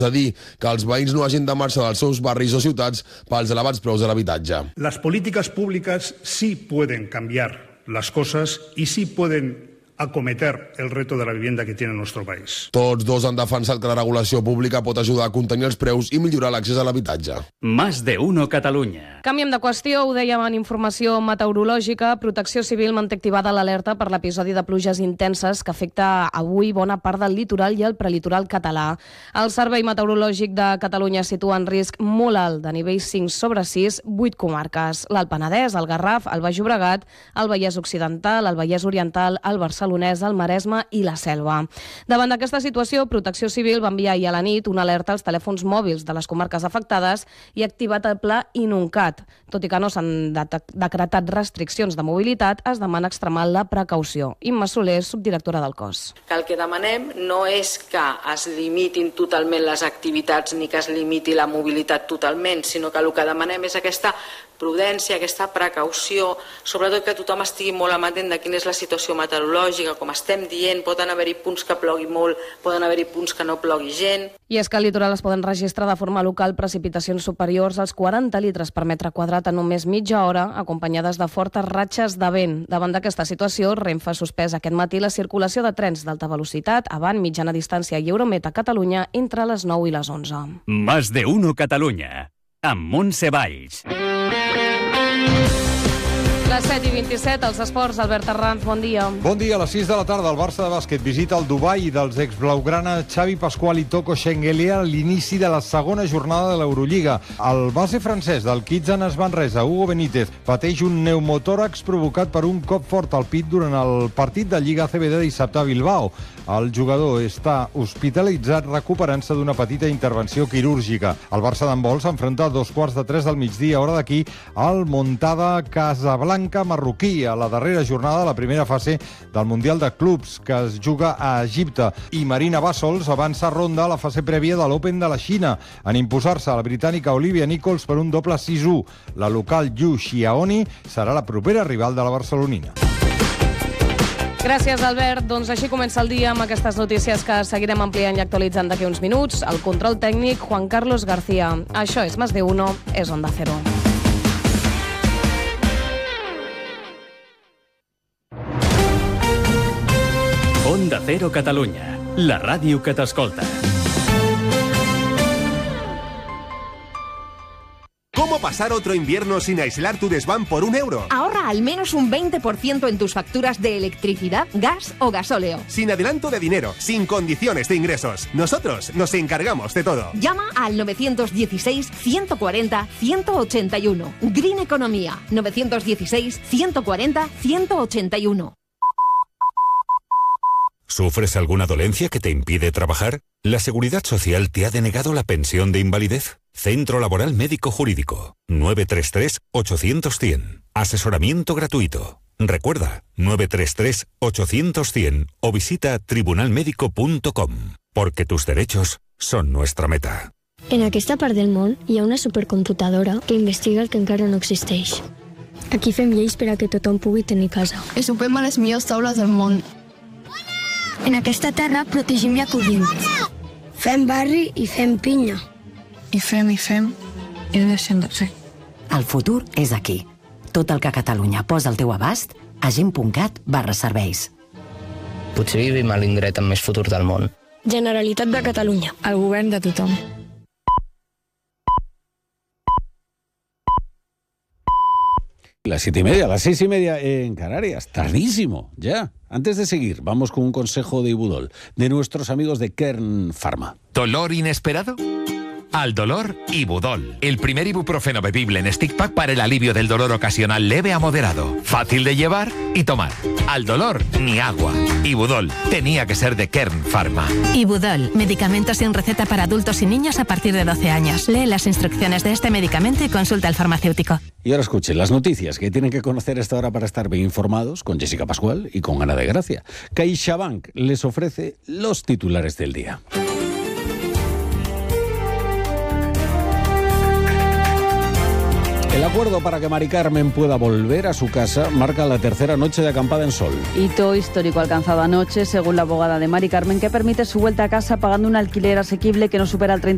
És a dir, que els veïns no hagin de marxar dels seus barris o ciutats pels elevats preus de l'habitatge. Las políticas públicas sí pueden cambiar las cosas y sí pueden acometer el reto de la vivienda que tiene nuestro país. Tots dos han defensat que la regulació pública pot ajudar a contenir els preus i millorar l'accés a l'habitatge. Más de uno Catalunya. Canviem de qüestió, ho dèiem en informació meteorològica. Protecció Civil manté activada l'alerta per l'episodi de pluges intenses que afecta avui bona part del litoral i el prelitoral català. El Servei Meteorològic de Catalunya situa en risc molt alt de nivell 5 sobre 6, 8 comarques. L'Alt Penedès, el Garraf, el Baix Llobregat, el Vallès Occidental, el Vallès Oriental, el Barcelonès, el Maresme i la Selva. Davant d'aquesta situació, Protecció Civil va enviar ahir a la nit una alerta als telèfons mòbils de les comarques afectades i ha activat el pla Inuncat. Tot i que no s'han decretat restriccions de mobilitat, es demana extremar la precaució. Imma Soler, subdirectora del cos. Que el que demanem no és que es limitin totalment les activitats ni que es limiti la mobilitat totalment, sinó que el que demanem és aquesta prudència, aquesta precaució, sobretot que tothom estigui molt amatent de quina és la situació meteorològica, com estem dient, poden haver-hi punts que plogui molt, poden haver-hi punts que no plogui gent. I és que al litoral es poden registrar de forma local precipitacions superiors als 40 litres per metre quadrat en només mitja hora, acompanyades de fortes ratxes de vent. Davant d'aquesta situació, Renfe ha suspès aquest matí la circulació de trens d'alta velocitat, avant, mitjana distància i Euromet a Catalunya entre les 9 i les 11. Más de uno Catalunya. Amb Montse Valls. Les 7:27, els esports, Albert Arranz, bon dia. Bon dia, a les 6 de la tarda, el Barça de bàsquet visita el Dubai dels ex-blaugrana Xavi Pasqual i Toko Shengelia a l'inici de la segona jornada de l'Eurolliga. El base francès del Kizan Manresa, Hugo Benítez, pateix un pneumotòrax provocat per un cop fort al pit durant el partit de Lliga ACB de dissabte a Bilbao. El jugador està hospitalitzat recuperant-se d'una petita intervenció quirúrgica. El Barça d'handbol s'enfronta a 2:15 del migdia, hora d'aquí, al Montada Casablanca marroquí, a la darrera jornada de la primera fase del Mundial de Clubs, que es juga a Egipte. I Marina Bassols avança ronda a la fase prèvia de l'Open de la Xina, en imposar-se a la britànica Olivia Nichols per un doble 6-1. La local Yu Xiaoni serà la propera rival de la barcelonina. Gràcies, Albert. Doncs així comença el dia amb aquestes notícies que seguirem ampliant i actualitzant d'aquí uns minuts. El control tècnic, Juan Carlos García. Això és Más de Uno, és Onda Cero. Onda Cero Catalunya, la ràdio que t'escolta. ¿Cómo pasar otro invierno sin aislar tu desván por €1? Ahorra al menos un 20% en tus facturas de electricidad, gas o gasóleo. Sin adelanto de dinero, sin condiciones de ingresos. Nosotros nos encargamos de todo. Llama al 916-140-181. Green Economía. 916-140-181. ¿Sufres alguna dolencia que te impide trabajar? ¿La Seguridad Social te ha denegado la pensión de invalidez? Centro Laboral Médico Jurídico. 933-800-100. Asesoramiento gratuito. Recuerda, 933-800-100 o visita tribunalmédico.com. Porque tus derechos son nuestra meta. En aquesta part del món hi ha una supercomputadora que investiga el que encara no existeix. Aquí fem lleis per a que tothom pugui tenir casa. I sopem a les millors taules del món. En aquesta terra protegim i acollim. Fem barri i fem pinya. I fem, i deixem de fer. El futur és aquí. Tot el que Catalunya posa al teu abast a gent.cat/serveis. Potser vivim a l'indret amb més futur del món. Generalitat de Catalunya. El govern de tothom. Las 7:30, las 6:30 en Canarias. Tardísimo, ya. Antes de seguir, vamos con un consejo de Ibudol, de nuestros amigos de Kern Pharma. ¿Dolor inesperado? Al dolor, Ibudol. El primer ibuprofeno bebible en stick pack para el alivio del dolor ocasional leve a moderado. Fácil de llevar y tomar. Al dolor, ni agua. Ibudol. Tenía que ser de Kern Pharma. Ibudol. Medicamento sin receta para adultos y niños a partir de 12 años. Lee las instrucciones de este medicamento y consulta al farmacéutico. Y ahora escuchen las noticias que tienen que conocer a esta hora para estar bien informados con Jessica Pascual y con Ana de Gracia. CaixaBank les ofrece los titulares del día. El acuerdo para que Mari Carmen pueda volver a su casa marca la tercera noche de acampada en Sol. Hito histórico alcanzado anoche, según la abogada de Mari Carmen, que permite su vuelta a casa pagando un alquiler asequible que no supera el 30%.